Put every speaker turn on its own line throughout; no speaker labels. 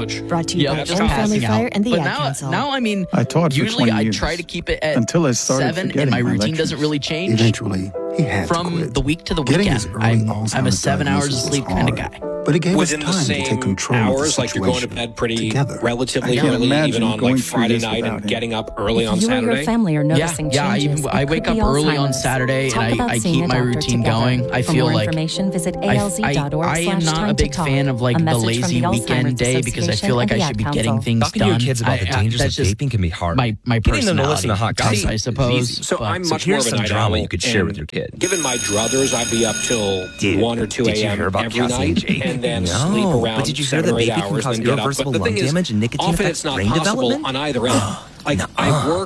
college.
Brought to you
Yeah,
by
just
Old Family
passing
Fire
out.
and the
But
Ad
now,
Council.
now, I mean,
I taught for
usually
20
I
years,
try to keep it at
until I started
7, and
forgetting
my
my
routine
lectures.
doesn't really change.
Eventually, he had to
From
quit.
the week to the
Getting
weekend.
his early
I'm a
Alzheimer's
7 hours of
diagnosis
sleep
was
kind of
hard.
guy.
But it gave us
within
time
the
to
same
take control of the
hours, like you're going to
situation
bed pretty
together.
relatively
I can't
early,
imagine
even on
going
like
through
Friday
this
night
without
and
him.
getting up early on
If you or
Saturday.
your family are noticing changes,
I wake up early on Saturday and I keep my routine going. I feel like
visit
I am not a big fan of like the lazy weekend day because I feel like I should be getting things
Talking to
done.
your kids about the dangers of vaping can be hard.
My
Getting them to listen
personality,
to hot gossip
I
is
suppose.
easy.
So I'm much more
here's
of a
some
night
drama
owl,
you could share with
and
your kid.
Given my druthers, I'd be up till 1 or 2
did you
a.m.
hear about
every
Cassie
night,
and Jake?
and then
No,
sleep
but
around
did you hear
7 or
that
8
vaping can
hours,
cause
then get up.
irreversible
But the
lung
thing is,
damage and nicotine
often
affects
it's not
brain
possible
development?
on either end. Like I work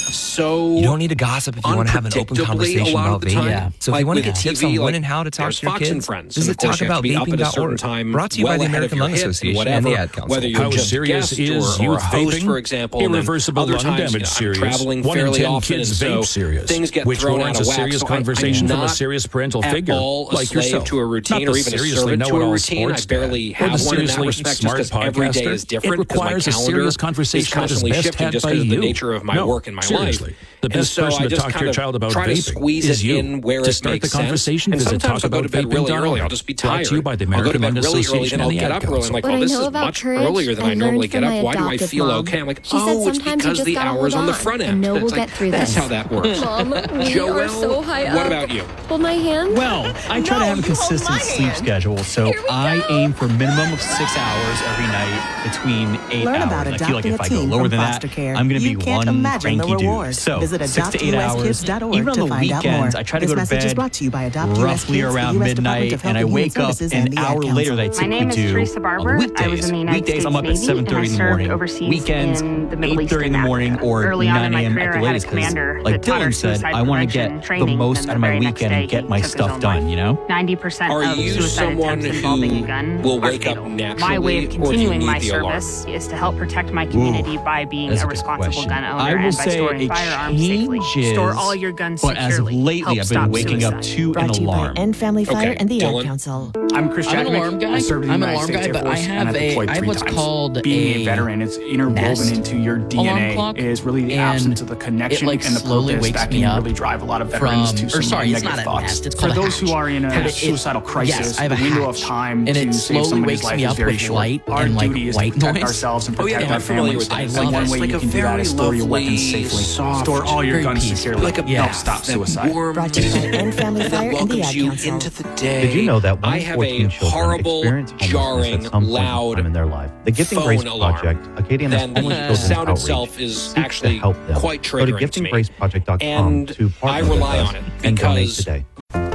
so
You don't need to gossip if you want to have an open
unpredictably
conversation
a lot
about
of the
vaping.
time.
Yeah. So if
Like
you want to
with
get tips
TV,
on when
like,
and how to talk
there's
to your
Fox
kids,
and Friends,
visit
and of course you have to be up at a certain
talkaboutVaping.org.
time,
Brought to you
well
by the
ahead of
American
your
Lung
hit,
Association
whatever,
and the Ad Council.
whether you're
How
just a
serious
guest
is
or a
youth
host,
vaping?
for example. And then
Irreversible
other
lung
times,
damage
I'm
serious.
traveling
1 in
fairly
10
often,
kids
and so
vape serious.
things get
Which
thrown
warrants
out
a
of whack.
serious
So
conversation
I'm
from a
not
serious parental
at
figure
all a
like
slave
yourself.
to a routine
Not
or
the
even a
seriously
servant to a
know-it-all
routine. I
sports
barely
dad, or
have
the
one in that
seriously
respect, just
smart
because every day
podcaster.
is different.
It requires a serious conversation that is
constantly
best
shifting
had
just
by
because of the
you.
nature of my
No,
work and my
seriously.
life.
The best
and so
person
I
to
just
talk to
kind
your
of
child about
try to
vaping
squeeze
is
it
you.
in where
To
it
start
makes
the conversation,
sense. And
visit
sometimes I'll go to bed really early. I'll just be
Brought
tired.
to you by the
I'll go to
American
bed
Lung
really early,
Association
then I'll
and the
get
Ad
up early. I'm
Council.
like,
What
well,
I
this
know
is
about
much
courage,
earlier than
I
I normally
learned
get
from
up.
my
Why do I
adoptive
feel
mom.
okay? I'm like,
She said
oh, it's
sometimes you
because
just
the
gotta
hours
hold
on the
on
front end.
and know
It's
we'll
like,
get through
that's
this.
how that works.
Mom, we
Joel,
are so high up.
what about you?
Hold my hand.
Well, I try to have a consistent sleep schedule, so I aim for a minimum of 6 hours every night between 8
Learn
hours.
about
I feel like if I
adopting
go
a teen
lower
from
than that,
foster care.
I'm going to
You
be
can't
one
imagine the
cranky dude.
rewards.
So
Visit
6 to 8 hours.
adoptuskids.org
Even on
to
the
find out
weekends,
more.
I try to
This
go to
message is
bed
brought to you by Adopt US
roughly
Kids, the
around
US Department
midnight,
of Health
and I
and Human
wake up
Services,
an
and the Ad
hour later than I
Council.
My name is
typically do
Teresa Barber.
on the
I was in the United
weekdays,
States
I'm up at
Navy,
7:30
and I
in the
served
morning.
overseas
Weekends,
in the Middle
8:30 in the
East and
morning
Africa.
or
Early on in
9
my
a.m.
career,
at the
I had a
latest.
commander
Like
that taught our
Dylan said,
suicide
I want to
prevention
get the
training,
most
and
out
then
of my
the very next
weekend and
day,
get my
he took his
stuff
own
done,
life.
you know?
90%
Are
of
you
suicide
someone
attempts involving
who
a gun
will
are
wake up
fatal.
naturally,
My way of
or do you
continuing
need
my
the alarm?
service is to help protect my community by being
That's
a
a good
responsible
question.
gun owner
I will
and by
say
storing
it
firearms safely.
changes,
Store all your guns
but as of
securely.
lately,
Help
I've
stop
been waking up
suicide.
to an
Brought to you by
alarm.
End Family Fire
Okay,
and the
Dylan.
Ad Council.
I'm Chris
I'm an
Jackman.
alarm guy.
I served in the
I'm an
United
alarm
States
guy,
Air
but
Force,
I
and
have
deployed
I have
3
what's
times.
called
Being
a
a veteran, it's interwoven
Nest
into your
alarm
DNA.
clock,
Is really the
and
absence of the connection
it, like,
and the
slowly
purpose
wakes
that
me
can
up
really drive a lot of veterans
from,
to some
or sorry, it's
negative
not a
thoughts.
nest, it's
For
called a
those who
hatch.
are in a
But it-
suicidal crisis,
yes, I have
the
a
window
hatch.
of time
And
to
it
save
slowly
somebody's
wakes
life
me
is
up
very
with
short.
light
Our
and, like,
duty is to
white
protect
noise.
ourselves and
Oh, yeah,
protect
I'm
our
familiar
families.
with that.
And
I
one
love
way
it.
you
Like
can
a
do that
very
is store your weapons
lovely,
safely.
soft,
Store all your
very
guns
peaceful.
securely.
Like a
Help
bath
stop
that
suicide.
warms
Brought to you by
you,
End Family
that
Fire and the
welcomes
Ad
you
Council.
into the day.
Did you know that one
I
in
have
14
a
children
horrible,
experience homelessness
jarring,
at some point in
loud
time in their life? The Gifting
phone
Grace
alarm.
Project, Acadiana's
Then
homeless
the
children's
sound
outreach,
itself is
seeks
actually
to help them.
quite
Go to
triggering to me.
giftinggraceproject.com
And
to partner
I rely
with
on
us
it
and donate
because
today.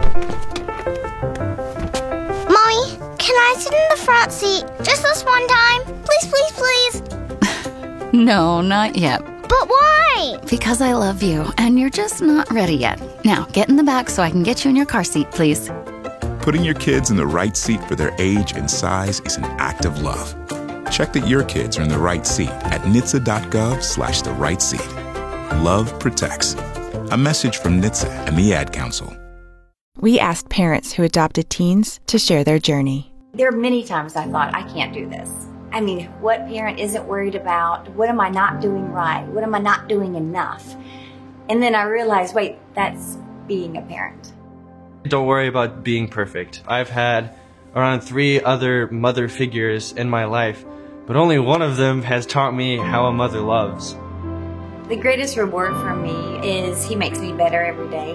Mommy, can I sit in the front seat just this one time? Please, please, please.
No, not yet.
But why?
Because I love you, and you're just not ready yet. Now, get in the back so I can get you in your car seat, please.
Putting your kids in the right seat for their age and size is an act of love. Check that your kids are in the right seat at NHTSA.gov/the right seat. Love protects. A message from NHTSA and the Ad Council.
We asked parents who adopted teens to share their journey.
There are many times I thought, I can't do this. I mean, what parent isn't worried about, what am I not doing right? What am I not doing enough? And then I realized, wait, that's being a parent.
Don't worry about being perfect. I've had around 3 other mother figures in my life, but only one of them has taught me how a mother loves.
The greatest reward for me is he makes me better every day.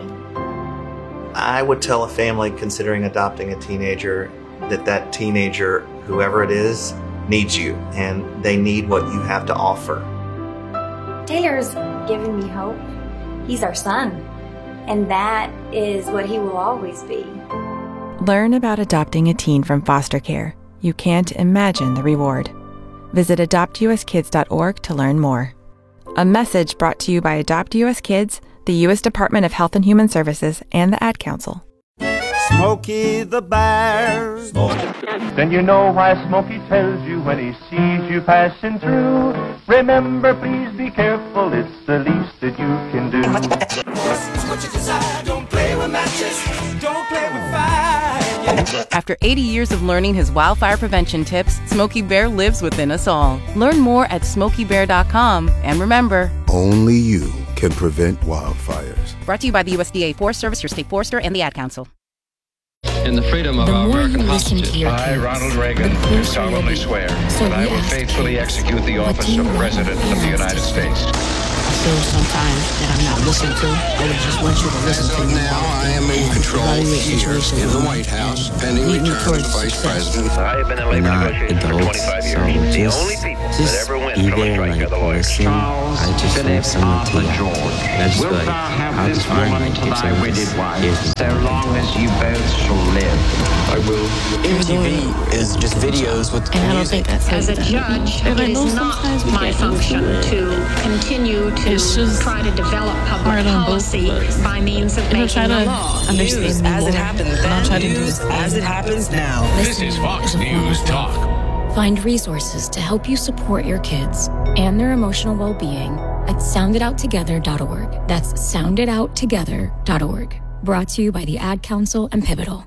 I would tell a family considering adopting a teenager that teenager, whoever it is, needs you, and they need what you have to offer.
Taylor's given me hope. He's our son, and that is what he will always be.
Learn about adopting a teen from foster care. You can't imagine the reward. Visit adoptuskids.org to learn more. A message brought to you by Adopt US Kids, the U.S. Department of Health and Human Services, and the Ad Council.
Smokey the Bear.
Then you know why Smokey tells you when he sees you passing through. Remember, please be careful, it's the least that you can do.
What you desire, don't play with matches, don't play with fire.
After 80 years of learning his wildfire prevention tips, Smokey Bear lives within us all. Learn more at SmokeyBear.com, and remember,
only you can prevent wildfires.
Brought to you by the USDA Forest Service, your state forester, and the Ad Council.
in the freedom of our American hostages.
I, Ronald Reagan, do solemnly swear that I will faithfully execute the office of President of the United States.
I feel sometimes that I'm not listened to. I would just want you to listen to me.
Now I am in control here in the White House, pending return of the Vice President.
I have been in labor negotiations for 25 years. The only people that ever win from a strike are the lawyers. Charles Philip Arthur George, wilt thou have this woman to thy wedded wife, so long as you both shall live?
I will.
MTV is just videos with music.
As a judge, it is not my function to continue to try to develop public policy by means of making a law.
News as it happens then, news as it happens now.
This is Fox News Talk.
Find resources to help you support your kids and their emotional well-being at soundedouttogether.org. That's soundedouttogether.org. Brought to you by the Ad Council and Pivotal.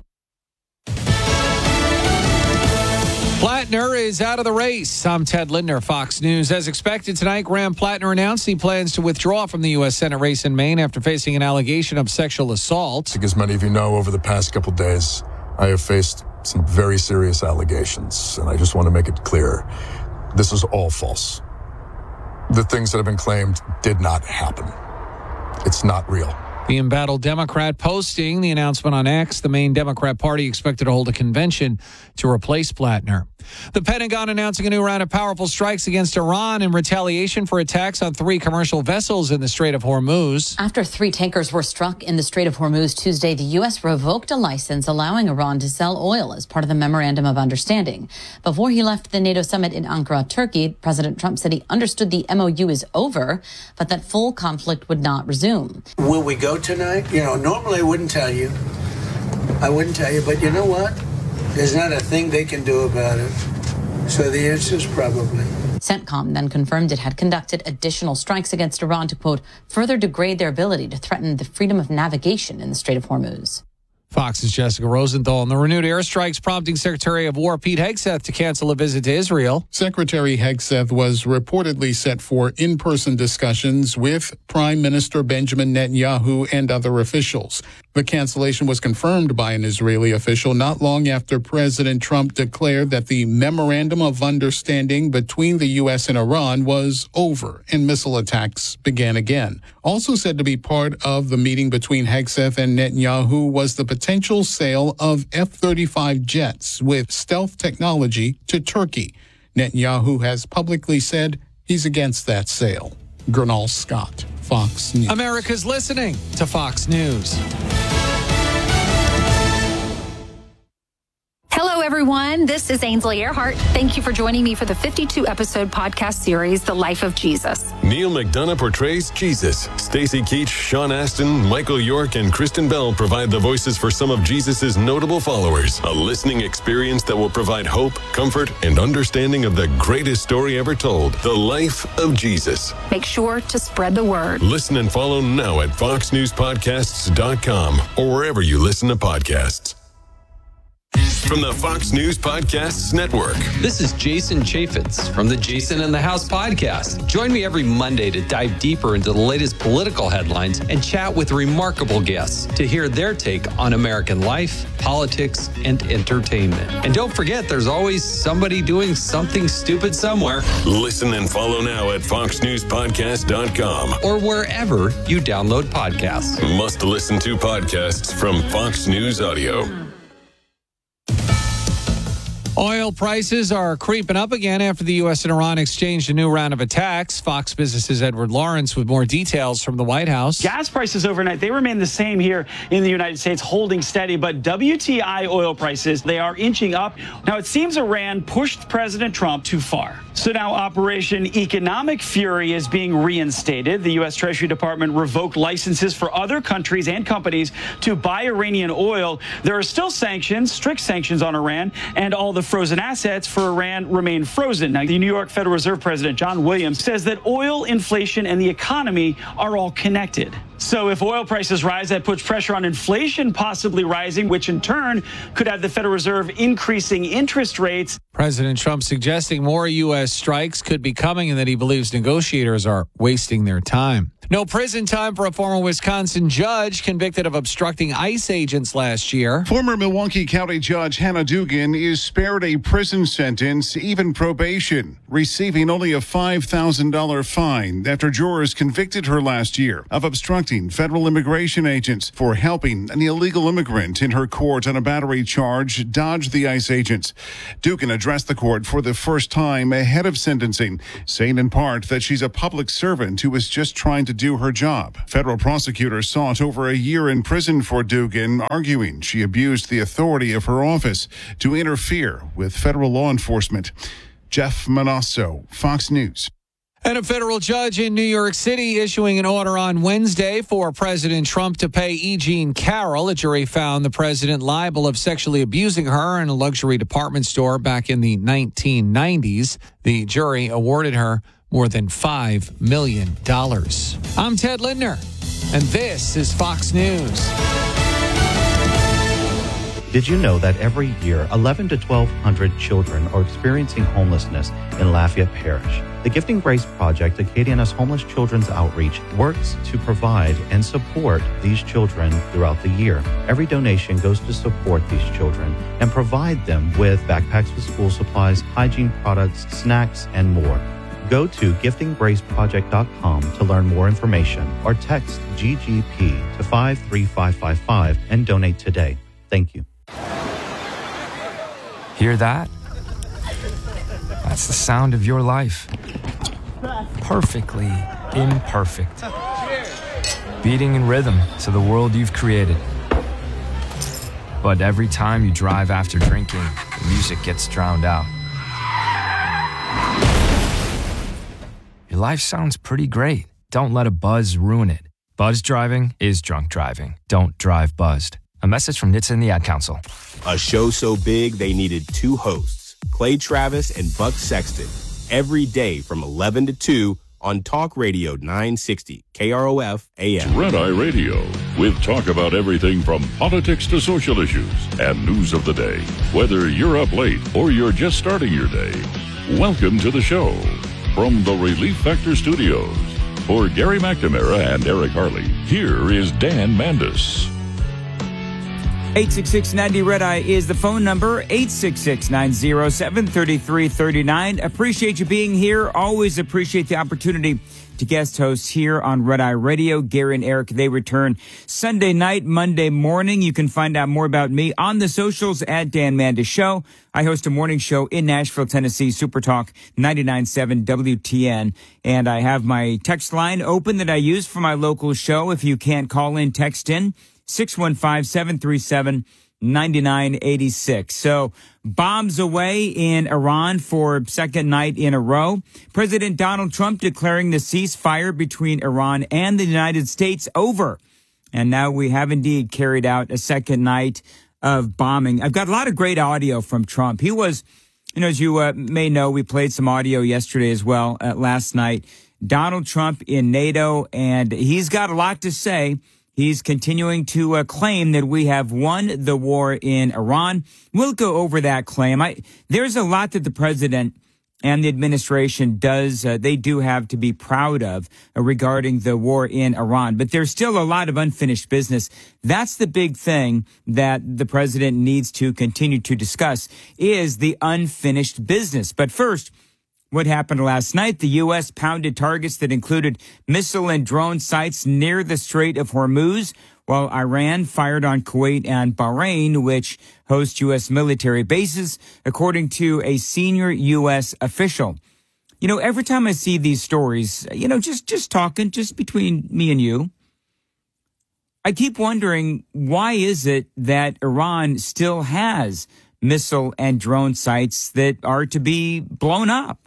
Plattner is out of the race. I'm Ted Lindner, Fox News. As expected tonight, Graham Plattner announced he plans to withdraw from the U.S. Senate race in Maine after facing an allegation of sexual assault.
As many of you know, over the past couple days, I have faced some very serious allegations, and I just want to make it clear, this is all false. The things that have been claimed did not happen. It's not real.
The embattled Democrat posting the announcement on X. The Maine Democrat Party expected to hold a convention to replace Plattner. The Pentagon announcing a new round of powerful strikes against Iran in retaliation for attacks on 3 commercial vessels in the Strait of Hormuz.
After 3 tankers were struck in the Strait of Hormuz Tuesday, the U.S. revoked a license allowing Iran to sell oil as part of the Memorandum of Understanding. Before he left the NATO summit in Ankara, Turkey, President Trump said he understood the MOU is over, but that full conflict would not resume.
Will we go tonight? Normally I wouldn't tell you. But you know what? There's not a thing they can do about it. So the answer is probably.
CENTCOM then confirmed it had conducted additional strikes against Iran to, quote, further degrade their ability to threaten the freedom of navigation in the Strait of Hormuz.
Fox's Jessica Rosenthal. And the renewed airstrikes prompting Secretary of War Pete Hegseth to cancel a visit to Israel.
Secretary Hegseth was reportedly set for in-person discussions with Prime Minister Benjamin Netanyahu and other officials. The cancellation was confirmed by an Israeli official not long after President Trump declared that the Memorandum of Understanding between the U.S. and Iran was over and missile attacks began again. Also said to be part of the meeting between Hegseth and Netanyahu was the potential sale of F-35 jets with stealth technology to Turkey. Netanyahu has publicly said he's against that sale. Gernal Scott, Fox News.
America's listening to Fox News.
Hello, everyone. This is Ainsley Earhart. Thank you for joining me for the 52-episode podcast series, The Life of Jesus.
Neil McDonough portrays Jesus. Stacey Keach, Sean Astin, Michael York, and Kristen Bell provide the voices for some of Jesus' notable followers. A listening experience that will provide hope, comfort, and understanding of the greatest story ever told, The Life of Jesus.
Make sure to spread the word.
Listen and follow now at foxnewspodcasts.com or wherever you listen to podcasts. From the Fox News Podcasts Network.
This is Jason Chaffetz from the Jason in the House podcast. Join me every Monday to dive deeper into the latest political headlines and chat with remarkable guests to hear their take on American life, politics, and entertainment. And don't forget, there's always somebody doing something stupid somewhere.
Listen and follow now at foxnewspodcast.com
or wherever you download podcasts.
Must listen to podcasts from Fox News Audio.
Oil prices are creeping up again after the U.S. and Iran exchanged a new round of attacks. Fox Business's Edward Lawrence with more details from the White House.
Gas prices overnight, they remain the same here in the United States, holding steady. But WTI oil prices, they are inching up. Now, it seems Iran pushed President Trump too far. So now Operation Economic Fury is being reinstated. The U.S. Treasury Department revoked licenses for other countries and companies to buy Iranian oil. There are still sanctions, strict sanctions on Iran, and all the frozen assets for Iran remain frozen. Now, the New York Federal Reserve President John Williams says that oil, inflation, and the economy are all connected. So if oil prices rise, that puts pressure on inflation possibly rising, which in turn could have the Federal Reserve increasing interest rates.
President Trump suggesting more U.S. strikes could be coming and that he believes negotiators are wasting their time. No prison time for a former Wisconsin judge convicted of obstructing ICE agents last year.
Former Milwaukee County Judge Hannah Dugan is spared a prison sentence, even probation, receiving only a $5,000 fine after jurors convicted her last year of obstructing federal immigration agents for helping an illegal immigrant in her court on a battery charge dodge the ICE agents. Dugan addressed the court for the first time ahead of sentencing, saying in part that she's a public servant who was just trying to do her job. Federal prosecutors sought over a year in prison for Dugan, arguing she abused the authority of her office to interfere with federal law enforcement. Jeff Manasso, Fox News.
And a federal judge in New York City issuing an order on Wednesday for President Trump to pay E. Jean Carroll. A jury found the president liable of sexually abusing her in a luxury department store back in the 1990s. The jury awarded her more than $5 million. I'm Ted Lindner, and this is Fox News.
Did you know that every year 1,100 to 1,200 children are experiencing homelessness in Lafayette Parish? The Gifting Grace Project, Acadiana's Homeless Children's Outreach, works to provide and support these children throughout the year. Every donation goes to support these children and provide them with backpacks with school supplies, hygiene products, snacks, and more. Go to giftinggraceproject.com to learn more information or text GGP to 53555 and donate today. Thank you.
Hear that? That's the sound of your life. Perfectly imperfect. Beating in rhythm to the world you've created. But every time you drive after drinking, the music gets drowned out. Your life sounds pretty great. Don't let a buzz ruin it. Buzz driving is drunk driving. Don't drive buzzed. A message from NHTSA and the Ad Council.
A show so big they needed two hosts, Clay Travis and Buck Sexton, every day from 11 to 2 on Talk Radio 960 KROF AM.
Red Eye Radio, with talk about everything from politics to social issues and news of the day. Whether you're up late or you're just starting your day, welcome to the show. From the Relief Factor Studios, for Gary McNamara and Eric Harley, here is Dan Mandis.
866-90-RED-EYE is the phone number, 866-907-3339. Appreciate you being here. Always appreciate the opportunity to guest host here on Red Eye Radio. Gary and Eric, they return Sunday night, Monday morning. You can find out more about me on the socials at Dan Mandis Show. I host a morning show in Nashville, Tennessee, Super Talk 99.7 WTN. And I have my text line open that I use for my local show. If you can't call in, text in. 615-737-9986. So bombs away in Iran for second night in a row. President Donald Trump declaring the ceasefire between Iran and the United States over. And now we have indeed carried out a second night of bombing. I've got a lot of great audio from Trump. He was, as you may know, we played some audio yesterday as well, last night. Donald Trump in NATO, and he's got a lot to say. He's continuing to claim that we have won the war in Iran. We'll go over that claim. There's a lot that the president and the administration they do have to be proud of regarding the war in Iran. But there's still a lot of unfinished business. That's the big thing that the president needs to continue to discuss is the unfinished business. But first, what happened last night? The U.S. pounded targets that included missile and drone sites near the Strait of Hormuz, while Iran fired on Kuwait and Bahrain, which host U.S. military bases, according to a senior U.S. official. Every time I see these stories, just talking, just between me and you, I keep wondering, why is it that Iran still has missile and drone sites that are to be blown up?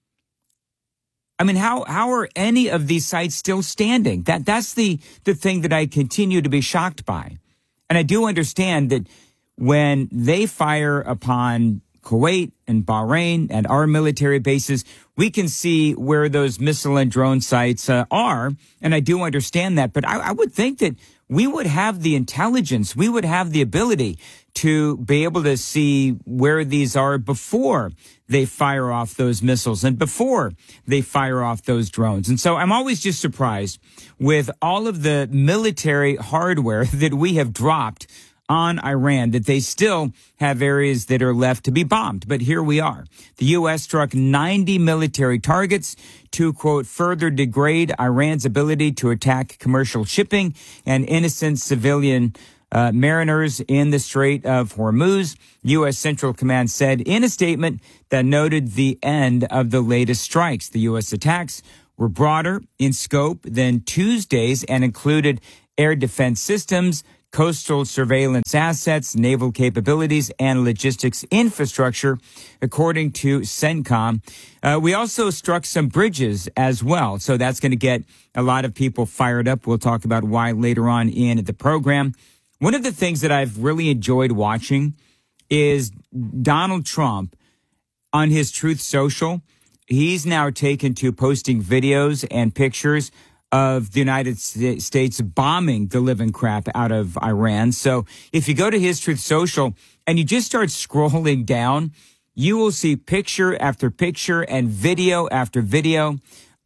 I mean, how are any of these sites still standing? That's the thing that I continue to be shocked by. And I do understand that when they fire upon Kuwait and Bahrain and our military bases, we can see where those missile and drone sites are. And I do understand that. But I would think that we would have the intelligence, we would have the ability to be able to see where these are before they fire off those missiles and before they fire off those drones. And so I'm always just surprised with all of the military hardware that we have dropped on Iran, that they still have areas that are left to be bombed. But here we are. The U.S. struck 90 military targets to, quote, further degrade Iran's ability to attack commercial shipping and innocent civilian mariners in the Strait of Hormuz, U.S. Central Command said in a statement that noted the end of the latest strikes. The U.S. attacks were broader in scope than Tuesday's and included air defense systems, coastal surveillance assets, naval capabilities, and logistics infrastructure, according to CENTCOM. We also struck some bridges as well, so that's going to get a lot of people fired up. We'll talk about why later on in the program. One of the things that I've really enjoyed watching is Donald Trump on his Truth Social. He's now taken to posting videos and pictures of the United States bombing the living crap out of Iran. So if you go to his Truth Social and you just start scrolling down, you will see picture after picture and video after video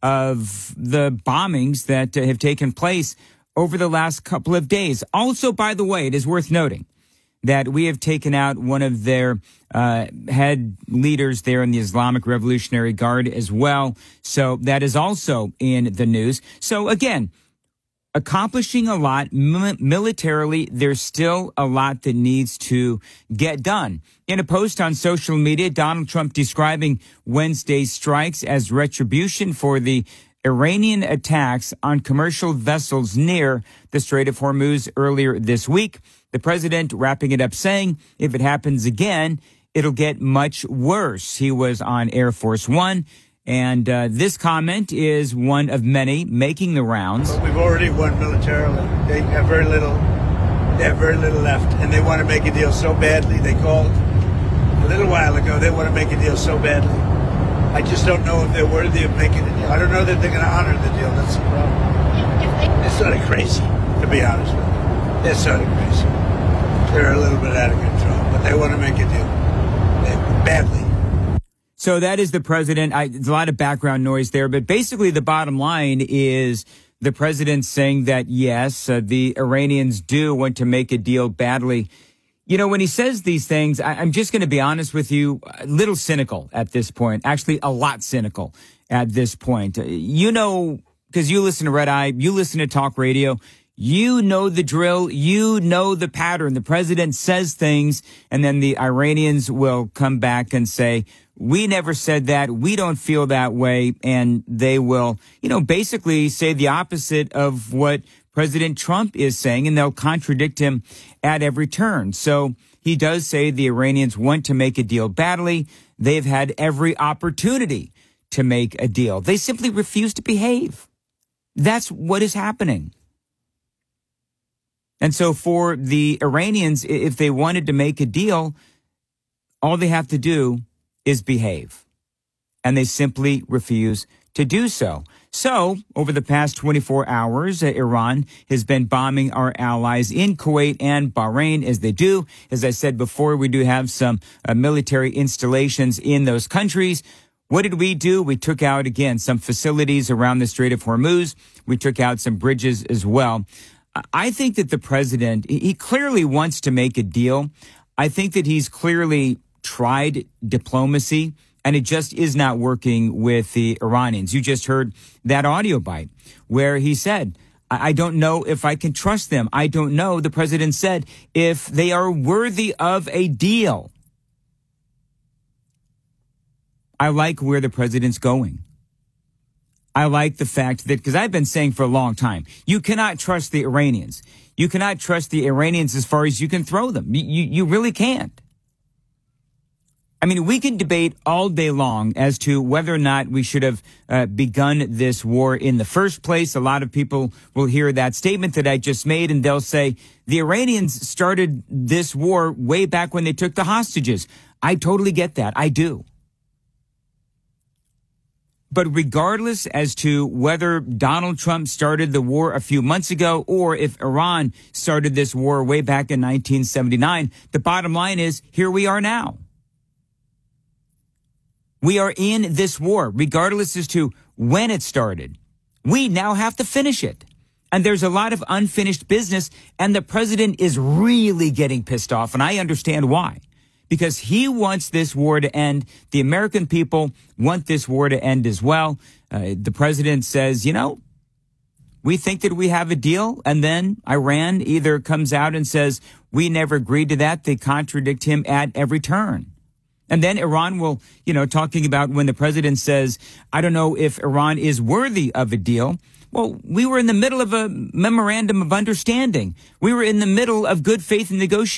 of the bombings that have taken place over the last couple of days. Also, by the way, it is worth noting that we have taken out one of their head leaders there in the Islamic Revolutionary Guard as well. So that is also in the news. So again, accomplishing a lot militarily. There's still a lot that needs to get done. In a post on social media, Donald Trump describing Wednesday's strikes as retribution for the Iranian attacks on commercial vessels near the Strait of Hormuz earlier this week. The president wrapping it up saying, if it happens again, it'll get much worse. He was on Air Force One, and this comment is one of many making the rounds.
But we've already won militarily. They have very little left, and they want to make a deal so badly. They called a little while ago. They want to make a deal so badly. I just don't know if they're worthy of making a deal. I don't know that they're going to honor the deal. That's the problem. They're sort of crazy, to be honest with you. They're sort of crazy. They're a little bit out of control, but they want to make a deal. Badly.
So that is the president. There's a lot of background noise there, but basically the bottom line is the president saying that, yes, the Iranians do want to make a deal badly. You know, when he says these things, I'm just going to be honest with you, a little cynical at this point, actually a lot cynical at this point. You know, because you listen to Red Eye, you listen to talk radio, you know the drill, you know the pattern. The president says things and then the Iranians will come back and say, we never said that, we don't feel that way, and they will, you know, basically say the opposite of what President Trump is saying, and they'll contradict him at every turn. So he does say the Iranians want to make a deal badly. They've had every opportunity to make a deal. They simply refuse to behave. That's what is happening. And so for the Iranians, if they wanted to make a deal, all they have to do is behave. And they simply refuse to do so. So, over the past 24 hours, Iran has been bombing our allies in Kuwait and Bahrain, as they do. As I said before, we do have some military installations in those countries. What did we do? We took out, again, some facilities around the Strait of Hormuz. We took out some bridges as well. I think that the president, he clearly wants to make a deal. I think that he's clearly tried diplomacy, and it just is not working with the Iranians. You just heard that audio bite where he said, I don't know if I can trust them. I don't know, the president said, if they are worthy of a deal. I like where the president's going. I like the fact that, because I've been saying for a long time, you cannot trust the Iranians. You cannot trust the Iranians as far as you can throw them. You really can't. I mean, we can debate all day long as to whether or not we should have begun this war in the first place. A lot of people will hear that statement that I just made, and they'll say, the Iranians started this war way back when they took the hostages. I totally get that. I do. But regardless as to whether Donald Trump started the war a few months ago or if Iran started this war way back in 1979, the bottom line is here we are now. We are in this war, regardless as to when it started. We now have to finish it. And there's a lot of unfinished business, and the president is really getting pissed off, and I understand why. Because he wants this war to end. The American people want this war to end as well. The president says, we think that we have a deal. And then Iran either comes out and says, we never agreed to that. They contradict him at every turn. And then Iran will, talking about when the president says, I don't know if Iran is worthy of a deal. Well, we were in the middle of a memorandum of understanding. We were in the middle of good faith negotiations.